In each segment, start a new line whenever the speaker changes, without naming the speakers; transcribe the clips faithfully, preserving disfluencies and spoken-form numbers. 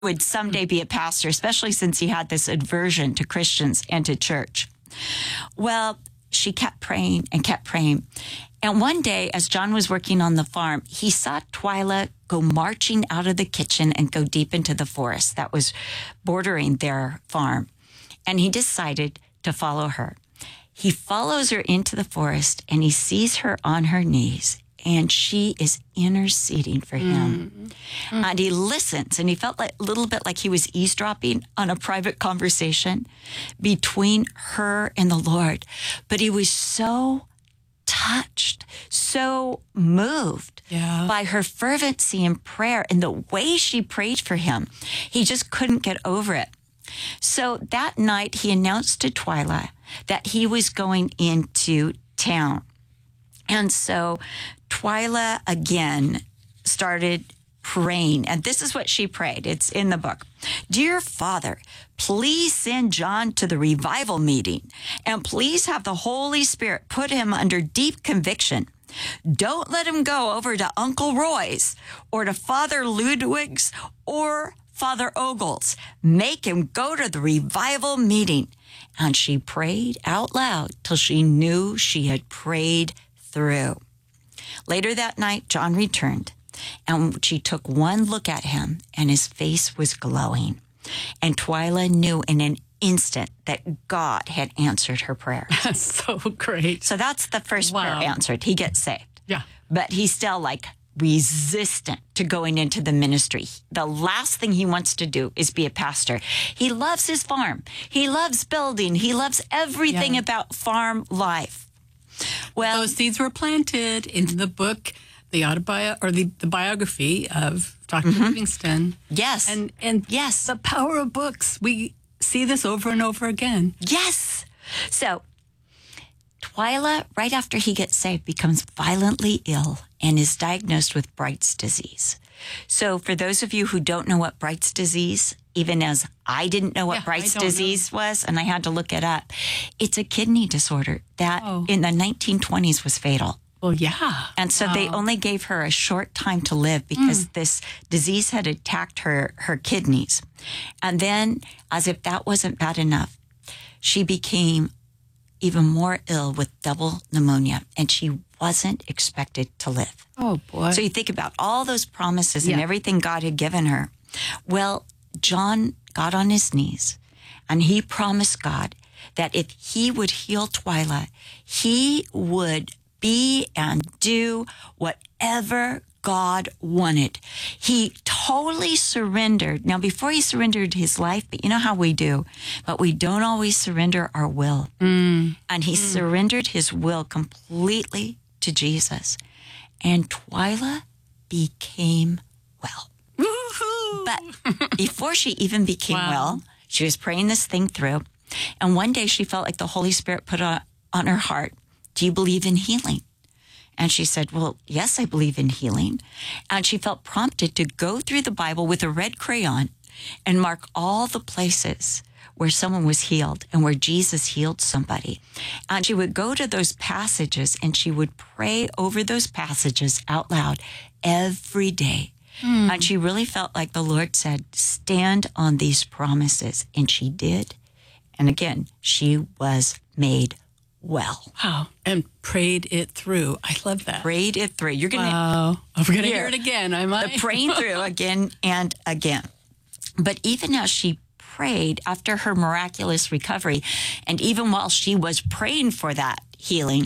would someday be a pastor, especially since he had this aversion to Christians and to church. Well, she kept praying and kept praying. And one day, as John was working on the farm, he saw Twyla go marching out of the kitchen and go deep into the forest that was bordering their farm. And he decided to follow her. He follows her into the forest, and he sees her on her knees, and she is interceding for him. Mm. And he listens, and he felt like a little bit like he was eavesdropping on a private conversation between her and the Lord. But he was so touched, so moved yeah. by her fervency in prayer and the way she prayed for him. He just couldn't get over it. So that night, he announced to Twyla that he was going into town. And so Twyla again started praying. And this is what she prayed. It's in the book. Dear Father, please send John to the revival meeting, and please have the Holy Spirit put him under deep conviction. Don't let him go over to Uncle Roy's or to Father Ludwig's or Father Ogle's. Make him go to the revival meeting. And she prayed out loud till she knew she had prayed through. Later that night, John returned, and she took one look at him, and his face was glowing. And Twyla knew in an instant that God had answered her prayer.
That's so great.
So that's the first wow. prayer answered. He gets saved.
Yeah.
But he's still like resistant to going into the ministry. The last thing he wants to do is be a pastor. He loves his farm. He loves building. He loves everything yeah. about farm life. Well,
those seeds were planted in the book, the autobi- or the, the biography of Doctor Mm-hmm. Livingston.
Yes.
And and
yes,
the power of books. We see this over and over again.
Yes. So Twyla, right after he gets saved, becomes violently ill and is diagnosed with Bright's disease. So for those of you who don't know what Bright's disease, even as I didn't know what
yeah,
Bright's disease know. was, and I had to look it up, it's a kidney disorder that oh. in the nineteen twenties was fatal.
Well, yeah.
And so wow. they only gave her a short time to live because mm. this disease had attacked her, her kidneys. And then, as if that wasn't bad enough, she became even more ill with double pneumonia, and she wasn't expected to live.
Oh, boy.
So you think about all those promises
yeah.
and everything God had given her. Well, John got on his knees, and he promised God that if he would heal Twyla, he would be and do whatever God wanted. He totally surrendered. Now, before he surrendered his life, but you know how we do, but we don't always surrender our will.
Mm.
And he mm. surrendered his will completely to Jesus. And Twyla became well.
Woo-hoo!
But before she even became wow. well, she was praying this thing through. And one day she felt like the Holy Spirit put on, on her heart, do you believe in healing? And she said, well, yes, I believe in healing. And she felt prompted to go through the Bible with a red crayon and mark all the places where someone was healed and where Jesus healed somebody. And she would go to those passages and she would pray over those passages out loud every day. Mm. And she really felt like the Lord said, stand on these promises. And she did. And again, she was made well.
Wow. And prayed it through. I love that.
Prayed it through. You're going to
wow. I'm going to hear it again. I might.
The praying through again and again. But even as she prayed after her miraculous recovery, and even while she was praying for that healing,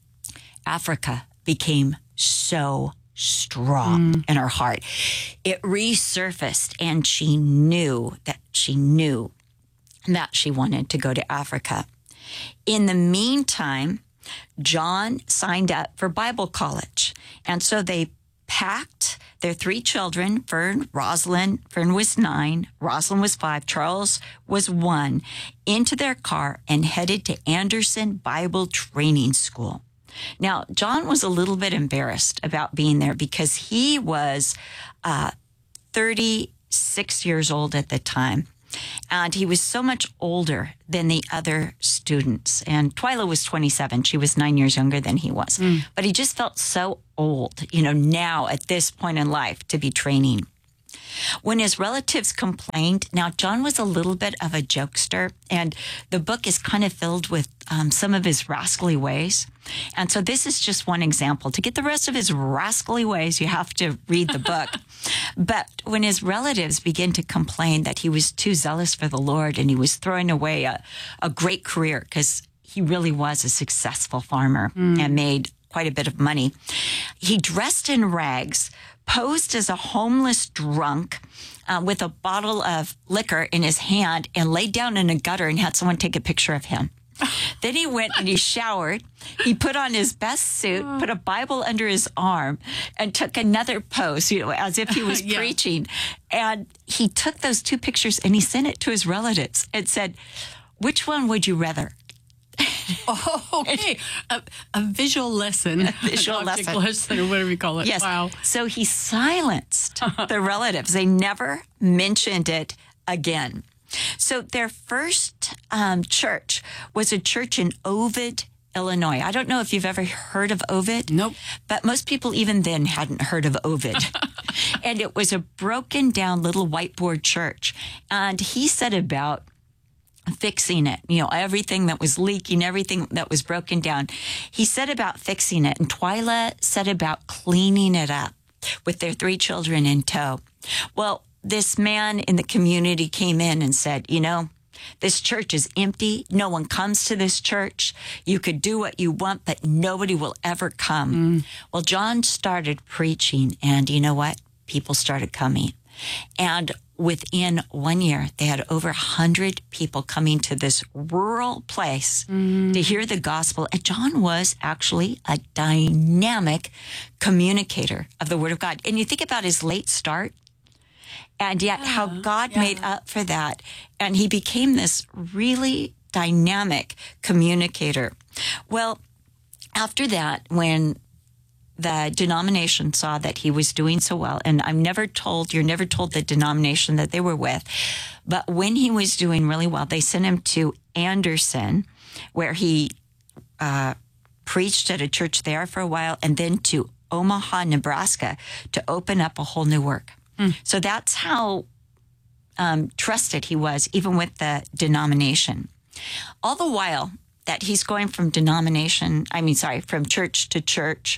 Africa became so strong mm. in her heart. It resurfaced, and she knew that she knew that she wanted to go to Africa. In the meantime, John signed up for Bible college. And so they packed their three children, Fern, Rosalind, Fern was nine, Rosalind was five, Charles was one, into their car and headed to Anderson Bible Training School. Now, John was a little bit embarrassed about being there because he was uh, thirty-six years old at the time. And he was so much older than the other students. And Twyla was twenty-seven. She was nine years younger than he was. Mm. But he just felt so old, you know, now at this point in life to be training. When his relatives complained, now John was a little bit of a jokester, and the book is kind of filled with um, some of his rascally ways. And so this is just one example. To get the rest of his rascally ways, you have to read the book. But when his relatives began to complain that he was too zealous for the Lord and he was throwing away a, a great career, because he really was a successful farmer mm. and made quite a bit of money, he dressed in rags, posed as a homeless drunk uh, with a bottle of liquor in his hand, and laid down in a gutter and had someone take a picture of him. Then he went and he showered. He put on his best suit, put a Bible under his arm, and took another pose, you know, as if he was yeah. preaching. And he took those two pictures and he sent it to his relatives and said, "Which one would you rather?"
Oh, okay. A, a visual lesson.
A visual lesson.
lesson, or whatever you call it.
Yes.
Wow.
So he silenced the relatives. They never mentioned it again. So their first um, church was a church in Ovid, Illinois. I don't know if you've ever heard of Ovid.
Nope.
But most people even then hadn't heard of Ovid. And it was a broken down little whiteboard church. And he set about fixing it, you know, everything that was leaking, everything that was broken down. He set about fixing it, and Twyla set about cleaning it up with their three children in tow. Well, this man in the community came in and said, you know, this church is empty. No one comes to this church. You could do what you want, but nobody will ever come. Mm. Well, John started preaching, and you know what? People started coming. And within one year, they had over one hundred people coming to this rural place mm. to hear the gospel. And John was actually a dynamic communicator of the Word of God. And you think about his late start, and yet yeah, how God yeah. made up for that. And he became this really dynamic communicator. Well, after that, when the denomination saw that he was doing so well, and I'm never told, you're never told the denomination that they were with, but when he was doing really well, they sent him to Anderson, where he uh, preached at a church there for a while, and then to Omaha, Nebraska, to open up a whole new work. Mm. So that's how um, trusted he was, even with the denomination. All the while that he's going from denomination, I mean, sorry, from church to church,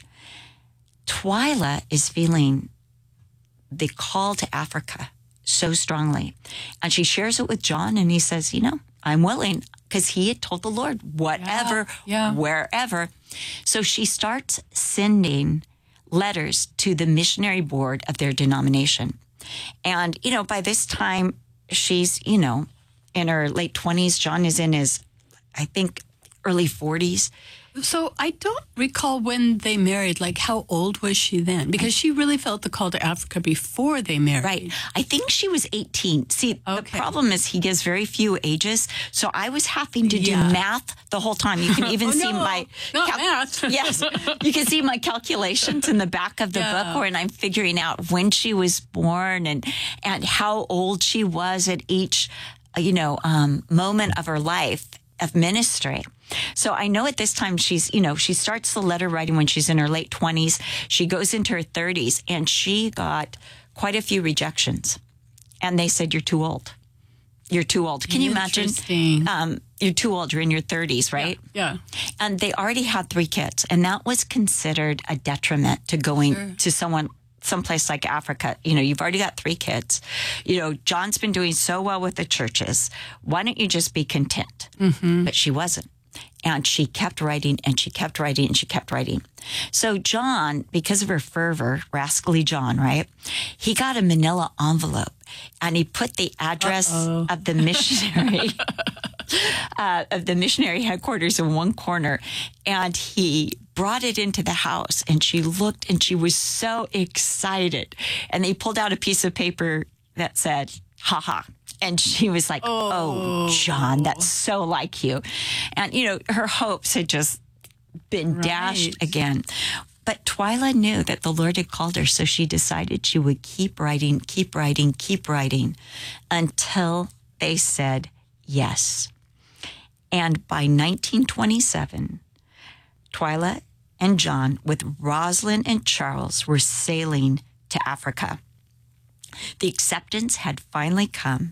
Twyla is feeling the call to Africa so strongly. And she shares it with John, and he says, you know, I'm willing, because he had told the Lord, whatever, yeah, yeah. wherever. So she starts sending letters to the missionary board of their denomination. And, you know, by this time, she's, you know, in her late twenties. John is in his, I think, early forties.
So I don't recall when they married. Like, how old was she then? Because she really felt the call to Africa before they married.
Right. I think she was eighteen. See, okay. The problem is he gives very few ages. So I was having to do yeah. math the whole time. You can even
oh,
see
no.
my...
Not cal- math.
Yes. You can see my calculations in the back of the yeah. book, where I'm figuring out when she was born and, and how old she was at each, you know, um, moment of her life of ministry. So I know at this time she's, you know, she starts the letter writing when she's in her late twenties. She goes into her thirties, and she got quite a few rejections. And they said, you're too old. You're too old. Can you imagine? Um, you're too old. You're in your thirties, right?
Yeah. yeah.
And they already had three kids. And that was considered a detriment to going sure. to someone someplace like Africa. You know, you've already got three kids. You know, John's been doing so well with the churches. Why don't you just be content? Mm-hmm. But she wasn't. And she kept writing, and she kept writing, and she kept writing. So John, because of her fervor, rascally John, right? He got a manila envelope, and he put the address Uh-oh. of the missionary uh, of the missionary headquarters in one corner, and he brought it into the house. And she looked, and she was so excited. And they pulled out a piece of paper that said, "Ha ha." And she was like, oh. oh, John, that's so like you. And, you know, her hopes had just been right. dashed again. But Twyla knew that the Lord had called her, so she decided she would keep writing, keep writing, keep writing until they said yes. And by nineteen twenty-seven, Twyla and John, with Rosalind and Charles, were sailing to Africa. The acceptance had finally come.